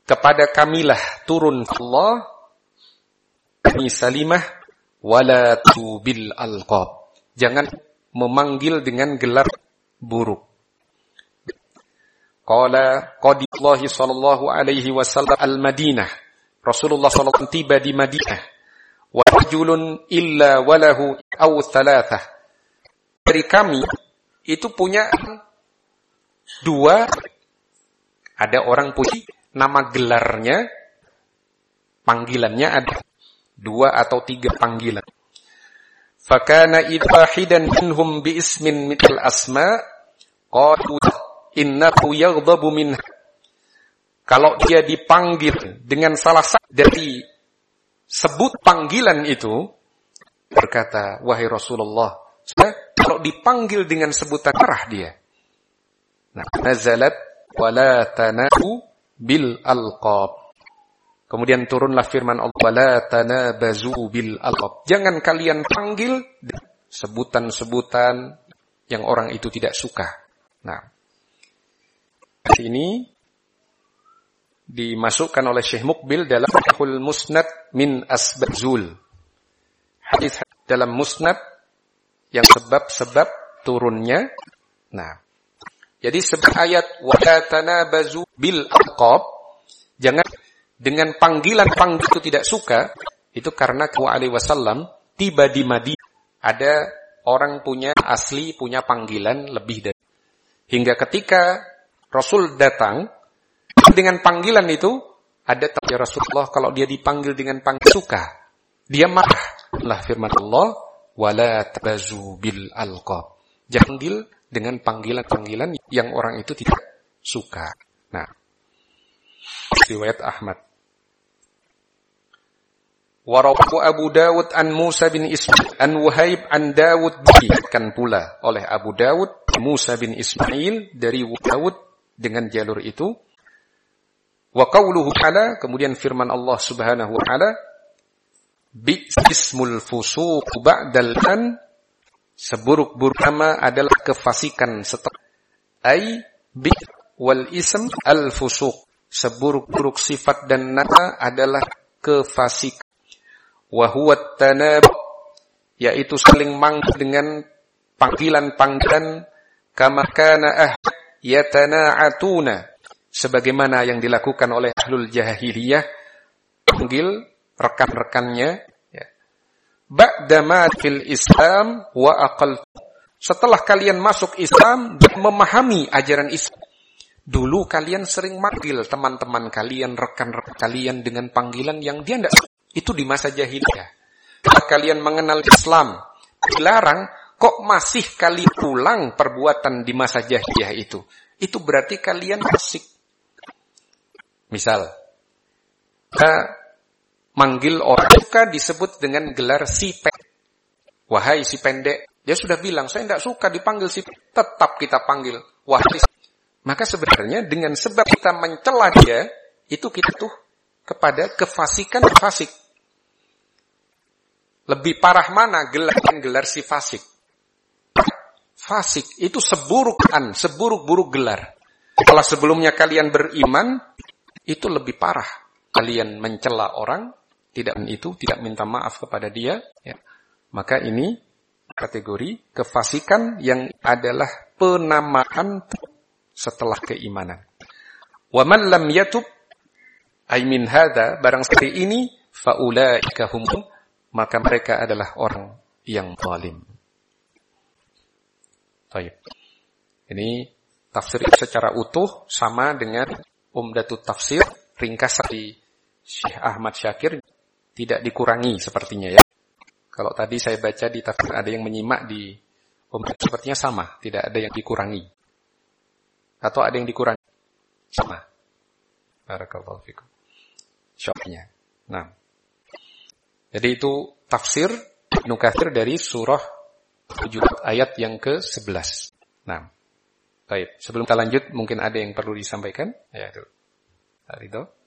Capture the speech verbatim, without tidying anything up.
kepada kamilah turun Allah Bani Salimah wala tubil alqab. Jangan memanggil dengan gelar buruk. Qala qadillahi sallallahu alaihi wasallam al-Madinah. Rasulullah sallallahu alaihi wasallam tiba di Madinah. Wa rajulun illa walahu aw thalathah. Dari kami itu punya dua, ada orang punya nama gelarnya, panggilannya ada dua atau tiga panggilan. Fakana idwahidan minhum bi ismin mithl asma qalu innahu yaghdabu minha. Kalau dia dipanggil dengan salah satu dari sebut panggilan itu, berkata, wahai Rasulullah, kalau dipanggil dengan sebutan marah dia. Nah, nazalat wala tanahu bil alqab. Kemudian turunlah firman Allah, wala tanabazu bil alqab. Jangan kalian panggil sebutan-sebutan yang orang itu tidak suka. Nah, ini dimasukkan oleh Syekh Muqbil dalam Sahihul Musnad min Asbazul. Hadis dalam Musnad yang sebab-sebab turunnya. Nah, jadi sebab ayat wala tanabazu bil alqab, jangan dengan panggilan-panggilan itu tidak suka, itu karena Nabi alaihi wasallam tiba di Madinah. Ada orang punya asli, punya panggilan lebih dari. Hingga ketika Rasul datang, dengan panggilan itu, ada ya Rasulullah kalau dia dipanggil dengan panggilan suka, dia marah. Lah firman Allah, wala tabazu bil alqab. Jangan panggil dengan panggilan-panggilan yang orang itu tidak suka. Nah, riwayat Ahmad. Warawahu Abu Dawud an Musa bin Ismail an Wahib an Dawud kan pula oleh Abu Dawud Musa bin Ismail dari Dawud dengan jalur itu. Wa qawluhu ta'ala, kemudian firman Allah Subhanahu wa ta'ala, bi'sismul fusuq ba'dal an, seburuk-buruk nama adalah kefasikan setelah ai bi wal ism al fusuq, seburuk-buruk sifat dan nama adalah kefasikan. Wa huwa tanab, yaitu saling manggil dengan panggilan-panggilan kama kana ah yatana'atuna, sebagaimana yang dilakukan oleh ahlul jahiliyah, panggil rekan-rekannya ya. Ba'dama fil Islam wa aqal, setelah kalian masuk Islam dan memahami ajaran Islam, dulu kalian sering manggil teman-teman kalian, rekan-rekan kalian dengan panggilan yang dia tidak. Itu di masa jahiliyah. Kalau kalian mengenal Islam, dilarang, kok masih kalian ulang perbuatan di masa jahiliyah itu? Itu berarti kalian fasik. Misal, kita manggil orang suka disebut dengan gelar si pendek. Wahai si pendek, dia sudah bilang, saya tidak suka dipanggil si pendek. Tetap kita panggil, wahai. Maka sebenarnya dengan sebab kita mencela dia, itu kita tuh kepada kefasikan fasik. Lebih parah mana gelar gelar si fasik? Fasik itu seburukan, seburuk-buruk gelar. Kalau sebelumnya kalian beriman, itu lebih parah. Kalian mencela orang, tidak itu, tidak minta maaf kepada dia, ya. Maka ini kategori kefasikan yang adalah penamaan setelah keimanan. Wa man lam yatub ay min hadza, barang seperti ini, faulaika hum, maka mereka adalah orang yang zalim. Baik. Ini tafsir secara utuh sama dengan Umdatut Tafsir, ringkasan di Syekh Ahmad Syakir, tidak dikurangi sepertinya ya. Kalau tadi saya baca di tafsir ada yang menyimak di Umdat, sepertinya sama, tidak ada yang dikurangi. Atau ada yang dikurangi? Sama. Barakallahu fikum. Syoknya. Nah. Jadi itu tafsir Ibnu Katsir dari surah Hujurat ayat yang ke sebelas. Nah. Baik, sebelum kita lanjut mungkin ada yang perlu disampaikan? Ya, itu. Ridho.